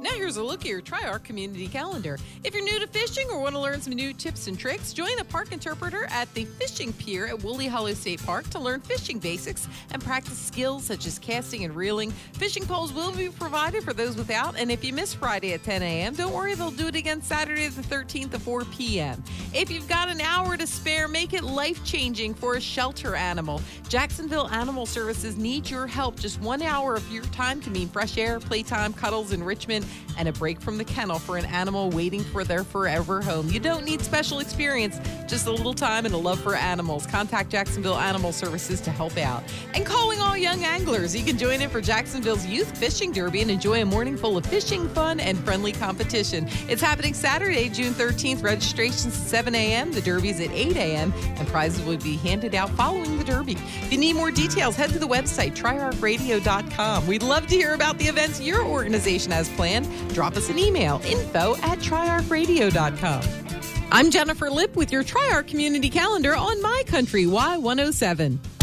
Now here's a look at your Tri-Arc community calendar. If you're new to fishing or want to learn some new tips and tricks, join a park interpreter at the Fishing Pier at Woolly Hollow State Park to learn fishing basics and practice skills such as casting and reeling. Fishing poles will be provided for those without, and if you miss Friday at 10 a.m., don't worry, they'll do it again Saturday the 13th at 4 p.m. If you've got an hour to spare, make it life-changing for a shelter animal. Jacksonville Animal Services needs your help. Just 1 hour of your time can mean fresh air, playtime, cuddles, enrichment, and a break from the kennel for an animal waiting for their forever home. You don't need special experience, just a little time and a love for animals. Contact Jacksonville Animal Services to help out. And calling all young anglers, you can join in for Jacksonville's Youth Fishing Derby and enjoy a morning full of fishing, fun, and friendly competition. It's happening Saturday, June 13th. Registration's at 7 a.m. The Derby's at 8 a.m. and prizes will be handed out following the Derby. If you need more details, head to the website, triarcradio.com. We'd love to hear about the events your organization has planned. Drop us an email, info@triarcradio.com. I'm Jennifer Lipp with your Tri-Arc Community Calendar on My Country Y107.